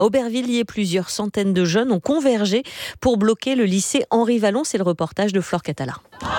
À Aubervilliers, plusieurs centaines de jeunes ont convergé pour bloquer le lycée Henri Vallon. C'est le reportage de Flore Catala.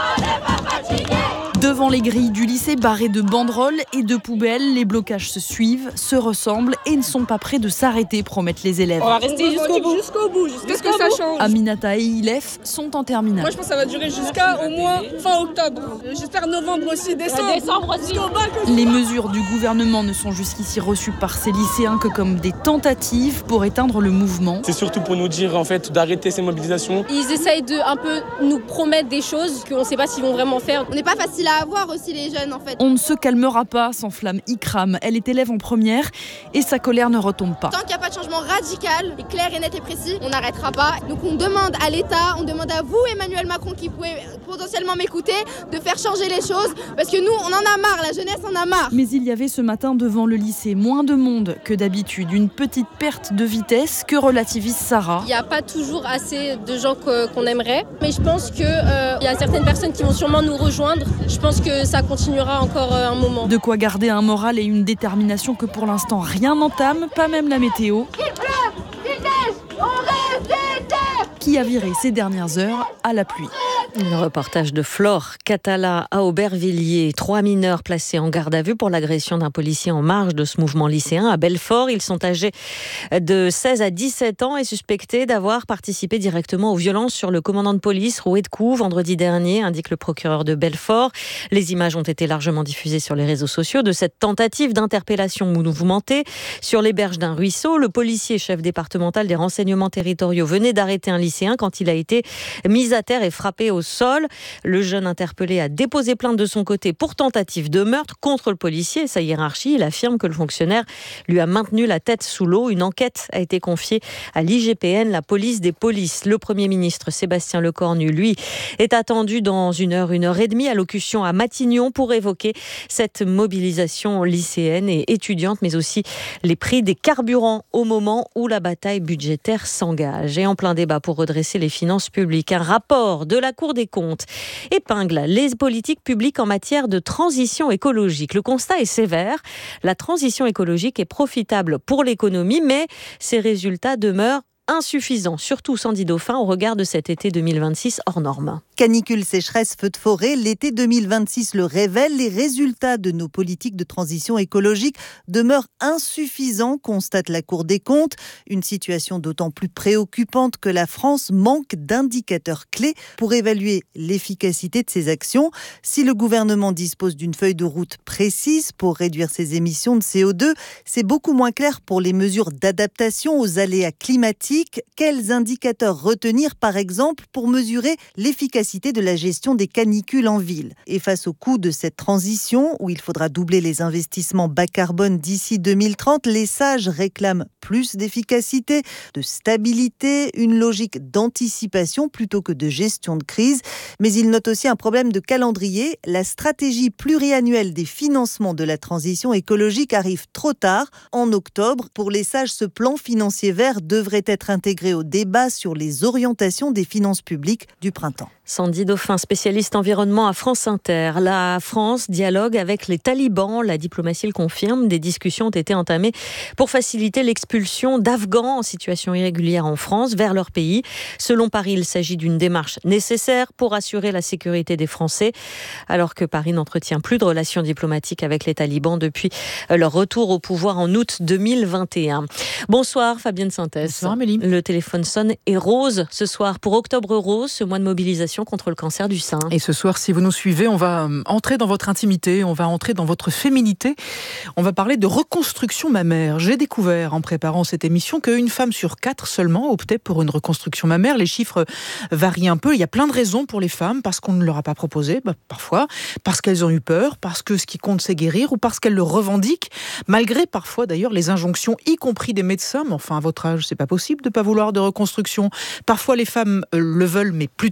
Devant les grilles du lycée, barrées de banderoles et de poubelles, les blocages se suivent, se ressemblent et ne sont pas prêts de s'arrêter, promettent les élèves. On va rester jusqu'au bout, jusqu'à ce que ça change. Aminata et Ilef sont en terminale. Moi je pense que ça va durer jusqu'à au moins fin octobre. J'espère novembre aussi, décembre aussi. Les mesures du gouvernement ne sont jusqu'ici reçues par ces lycéens que comme des tentatives pour éteindre le mouvement. C'est surtout pour nous dire en fait d'arrêter ces mobilisations. Ils essayent de un peu nous promettre des choses qu'on ne sait pas s'ils vont vraiment faire. On n'est pas facile à avoir aussi les jeunes en fait. On ne se calmera pas, s'enflamme Ikram. Elle est élève en première et sa colère ne retombe pas. Tant qu'il n'y a pas de changement radical, et clair et net et précis, on n'arrêtera pas. Donc on demande à l'État, on demande à vous Emmanuel Macron qui pouvez potentiellement m'écouter, de faire changer les choses parce que nous on en a marre, la jeunesse en a marre. Mais il y avait ce matin devant le lycée moins de monde que d'habitude, une petite perte de vitesse que relativise Sarah. Il n'y a pas toujours assez de gens qu'on aimerait, mais je pense qu'il y a certaines personnes qui vont sûrement nous rejoindre. Je pense que ça continuera encore un moment. De quoi garder un moral et une détermination que pour l'instant rien n'entame, pas même la météo. Il pleut, il neige, on reste des terres. Qui a viré ces dernières heures à la pluie. Le reportage de Flore Catala à Aubervilliers. 3 mineurs placés en garde à vue pour l'agression d'un policier en marge de ce mouvement lycéen à Belfort. Ils sont âgés de 16 à 17 ans et suspectés d'avoir participé directement aux violences sur le commandant de police roué de coups vendredi dernier, indique le procureur de Belfort. Les images ont été largement diffusées sur les réseaux sociaux de cette tentative d'interpellation mouvementée sur les berges d'un ruisseau. Le policier chef départemental des renseignements territoriaux venait d'arrêter un lycéen quand il a été mis à terre et frappé au sol. Le jeune interpellé a déposé plainte de son côté pour tentative de meurtre contre le policier et sa hiérarchie. Il affirme que le fonctionnaire lui a maintenu la tête sous l'eau. Une enquête a été confiée à l'IGPN, la police des polices. Le Premier ministre Sébastien Lecornu, lui, est attendu dans 1h, 1h30 allocution à Matignon pour évoquer cette mobilisation lycéenne et étudiante, mais aussi les prix des carburants au moment où la bataille budgétaire s'engage. Et en plein débat pour redresser les finances publiques, un rapport de la Cour des comptes épingle les politiques publiques en matière de transition écologique. Le constat est sévère. La transition écologique est profitable pour l'économie, mais ses résultats demeurent insuffisant, surtout Sandy Dauphin, au regard de cet été 2026 hors norme. Canicule, sécheresse, feux de forêt, l'été 2026 le révèle. Les résultats de nos politiques de transition écologique demeurent insuffisants, constate la Cour des comptes. Une situation d'autant plus préoccupante que la France manque d'indicateurs clés pour évaluer l'efficacité de ses actions. Si le gouvernement dispose d'une feuille de route précise pour réduire ses émissions de CO2, c'est beaucoup moins clair pour les mesures d'adaptation aux aléas climatiques. Quels indicateurs retenir, par exemple, pour mesurer l'efficacité de la gestion des canicules en ville ? Et face au coût de cette transition, où il faudra doubler les investissements bas carbone d'ici 2030, les sages réclament plus d'efficacité, de stabilité, une logique d'anticipation plutôt que de gestion de crise. Mais ils notent aussi un problème de calendrier. La stratégie pluriannuelle des financements de la transition écologique arrive trop tard, en octobre. Pour les sages, ce plan financier vert devrait être intégré au débat sur les orientations des finances publiques du printemps. Sandy Dauphin, spécialiste environnement à France Inter. La France dialogue avec les talibans. La diplomatie le confirme. Des discussions ont été entamées pour faciliter l'expulsion d'Afghans en situation irrégulière en France vers leur pays. Selon Paris, il s'agit d'une démarche nécessaire pour assurer la sécurité des Français, alors que Paris n'entretient plus de relations diplomatiques avec les talibans depuis leur retour au pouvoir en août 2021. Bonsoir Fabienne Sintès. Bonsoir Amélie. Le téléphone sonne et rose ce soir pour Octobre Rose, ce mois de mobilisation contre le cancer du sein. Et ce soir, si vous nous suivez, on va entrer dans votre intimité, on va entrer dans votre féminité. On va parler de reconstruction mammaire. J'ai découvert en préparant cette émission qu'une femme sur 4 seulement optait pour une reconstruction mammaire. Les chiffres varient un peu. Il y a plein de raisons pour les femmes, parce qu'on ne leur a pas proposé, parfois, parce qu'elles ont eu peur, parce que ce qui compte c'est guérir, ou parce qu'elles le revendiquent, malgré parfois d'ailleurs les injonctions, y compris des médecins. Mais enfin, à votre âge, c'est pas possible de pas vouloir de reconstruction. Parfois les femmes le veulent, mais plus tard.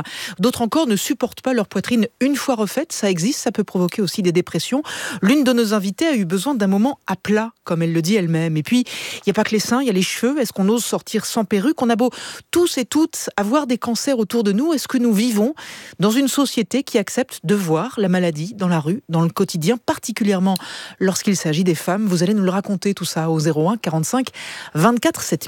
D'autres encore ne supportent pas leur poitrine une fois refaite. Ça existe, ça peut provoquer aussi des dépressions. L'une de nos invitées a eu besoin d'un moment à plat, comme elle le dit elle-même. Et puis, il n'y a pas que les seins, il y a les cheveux. Est-ce qu'on ose sortir sans perruque? On a beau tous et toutes avoir des cancers autour de nous. Est-ce que nous vivons dans une société qui accepte de voir la maladie dans la rue, dans le quotidien, particulièrement lorsqu'il s'agit des femmes? Vous allez nous le raconter tout ça au 01 45 24 7000.